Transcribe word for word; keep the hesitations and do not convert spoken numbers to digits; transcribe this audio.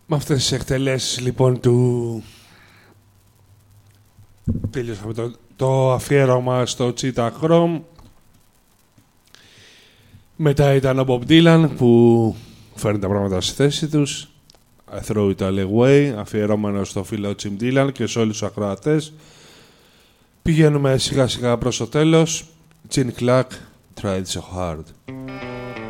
Με αυτές τις εκτελέσεις λοιπόν του... Τέλειωσαμε το, το αφιέρωμα στο Cheetah Chrome. Μετά ήταν ο Bob Dylan που φέρνει τα πράγματα στη θέση τους. I throw it all away, αφιερώμενο στο φίλο Jim Dylan και σε όλους τους ακροατές. Πηγαίνουμε σιγά σιγά προς το τέλος. Gene Clark, Tried So Hard.